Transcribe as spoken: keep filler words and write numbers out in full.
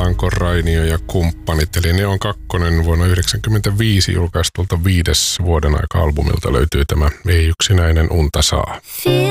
Alanko, Rainio ja kumppanit. Eli ne on kakkonen vuonna yhdeksänkymmentäviisi julkaistulta viides vuoden aika albumilta löytyy tämä Ei yksinäinen unta saa.